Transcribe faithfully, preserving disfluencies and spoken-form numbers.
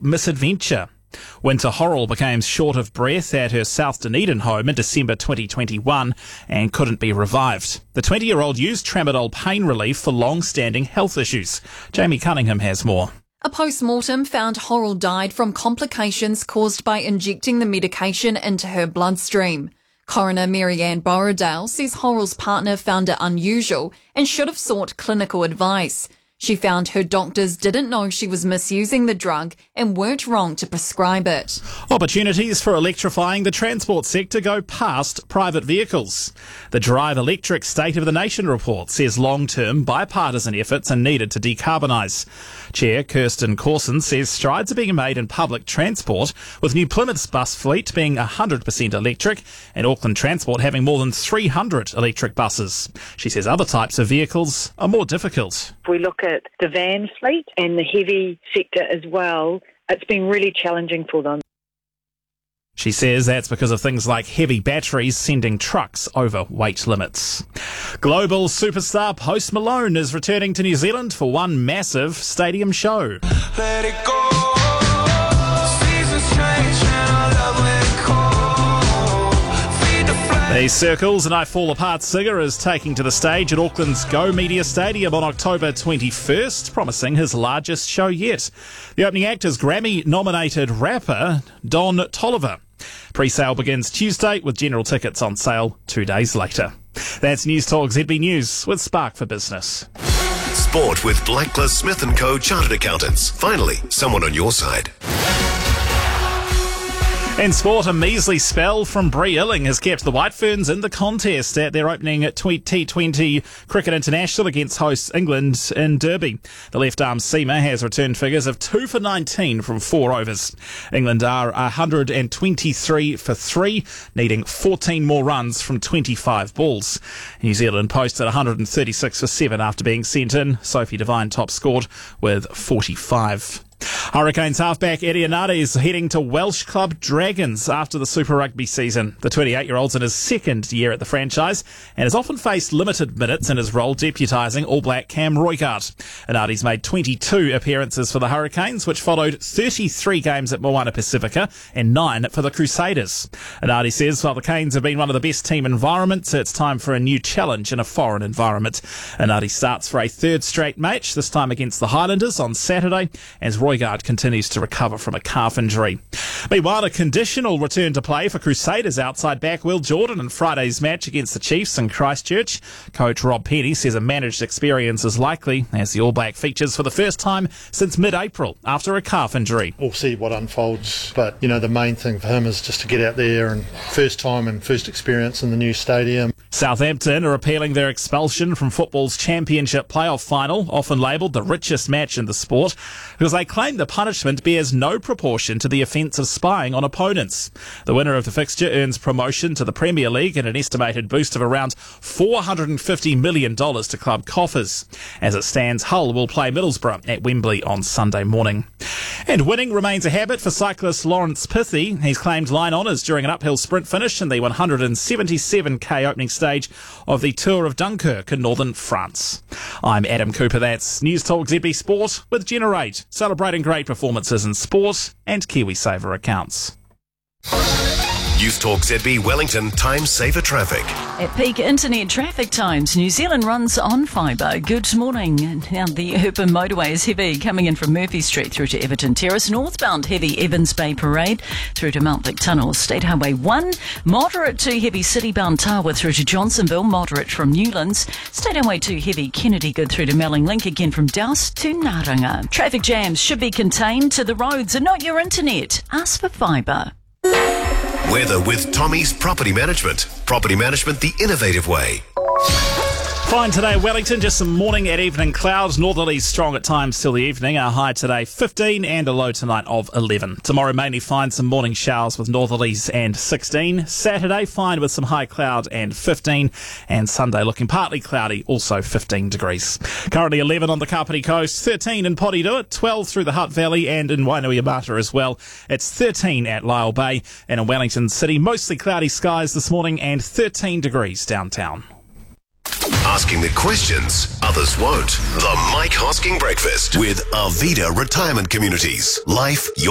misadventure. Winter Horrell became short of breath at her South Dunedin home in December twenty twenty-one and couldn't be revived. The twenty-year-old used tramadol pain relief for long-standing health issues. Jamie Cunningham has more. A post-mortem found Horrell died from complications caused by injecting the medication into her bloodstream. Coroner Marianne Borrowdale says Horrell's partner found it unusual and should have sought clinical advice. She found her doctors didn't know she was misusing the drug and weren't wrong to prescribe it. Opportunities for electrifying the transport sector go past private vehicles. The Drive Electric State of the Nation report says long-term bipartisan efforts are needed to decarbonise. Chair Kirsten Corson says strides are being made in public transport, with New Plymouth's bus fleet being one hundred percent electric and Auckland Transport having more than three hundred electric buses. She says other types of vehicles are more difficult. If we look at the van fleet and the heavy sector as well, it's been really challenging for them. She says that's because of things like heavy batteries sending trucks over weight limits. Global superstar Post Malone is returning to New Zealand for one massive stadium show. Let it go. Seasons change and I love it cold. Feed the flame. The Circles and I Fall Apart singer is taking to the stage at Auckland's Go Media Stadium on October twenty-first, promising his largest show yet. The opening act is Grammy-nominated rapper Don Toliver. Pre-sale begins Tuesday with general tickets on sale two days later. That's News Talk Z B News with Spark for Business. Sport with Blacklist Smith and Co Chartered Accountants. Finally, someone on your side. In sport, a measly spell from Bree Illing has kept the White Ferns in the contest at their opening T twenty Cricket International against hosts England in Derby. The left-arm seamer has returned figures of two for nineteen from four overs. England are one hundred twenty-three for three, needing fourteen more runs from twenty-five balls. New Zealand posted one hundred thirty-six for seven after being sent in. Sophie Devine top scored with forty-five. Hurricanes halfback Eddie Anadi is heading to Welsh club Dragons after the Super Rugby season. The twenty-eight-year-old's in his second year at the franchise and has often faced limited minutes in his role deputising All Black Cam Roigard. Anadi's made twenty-two appearances for the Hurricanes, which followed thirty-three games at Moana Pacifica and nine for the Crusaders. Anadi says while the Canes have been one of the best team environments, it's time for a new challenge in a foreign environment. Anadi starts for a third straight match, this time against the Highlanders on Saturday, as Roigard continues to recover from a calf injury. Meanwhile, a conditional return to play for Crusaders outside back Will Jordan in Friday's match against the Chiefs in Christchurch. Coach Rob Penny says a managed experience is likely as the All Black features for the first time since mid-April after a calf injury. We'll see what unfolds, but you know the main thing for him is just to get out there and first time and first experience in the new stadium. Southampton are appealing their expulsion from football's championship playoff final, often labelled the richest match in the sport, because they claim the punishment bears no proportion to the offence of spying on opponents. The winner of the fixture earns promotion to the Premier League and an estimated boost of around four hundred fifty million dollars to club coffers. As it stands, Hull will play Middlesbrough at Wembley on Sunday morning. And winning remains a habit for cyclist Lawrence Pithy. He's claimed line honours during an uphill sprint finish in the one hundred seventy-seven k opening stage of the Tour of Dunkirk in northern France. I'm Adam Cooper. That's News Talk Z B Sport with Generate, celebrating great performances in sport and KiwiSaver accounts. Youth Talk Z B Wellington Time Saver Traffic. At peak internet traffic times, New Zealand runs on fibre. Good morning. Now, the urban motorway is heavy coming in from Murphy Street through to Everton Terrace. Northbound heavy Evans Bay Parade through to Mount Vic Tunnel. State Highway one, moderate to heavy citybound Tawa through to Johnsonville. Moderate from Newlands. State Highway two heavy Kennedy good through to Melling Link. Again from Douse to Naranga. Traffic jams should be contained to the roads and not your internet. Ask for fibre. Weather with Tommy's Property Management. Property management the innovative way. Fine today, Wellington. Just some morning and evening clouds. Northerlies strong at times till the evening. Our high today fifteen and a low tonight of eleven. Tomorrow mainly fine, some morning showers with northerlies and sixteen. Saturday fine with some high cloud and fifteen. And Sunday looking partly cloudy, also fifteen degrees. Currently eleven on the Kapiti Coast, thirteen in Porirua, twelve through the Hutt Valley and in Wainuiomata as well. It's thirteen at Lyle Bay and in Wellington City. Mostly cloudy skies this morning and thirteen degrees downtown. Asking the questions others won't. The Mike Hosking Breakfast with Arvida Retirement Communities. Life your